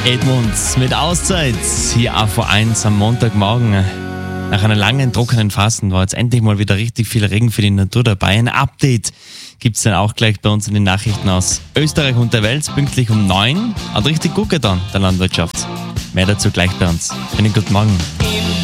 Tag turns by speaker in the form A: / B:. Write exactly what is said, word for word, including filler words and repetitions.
A: Edmunds mit Auszeit hier auf V eins am Montagmorgen. Nach einer langen, trockenen Fasten war jetzt endlich mal wieder richtig viel Regen für die Natur dabei. Ein Update gibt es dann auch gleich bei uns in den Nachrichten aus Österreich und der Welt, pünktlich um neun. Hat richtig gut getan, der Landwirtschaft. Mehr dazu gleich bei uns. Einen guten Morgen.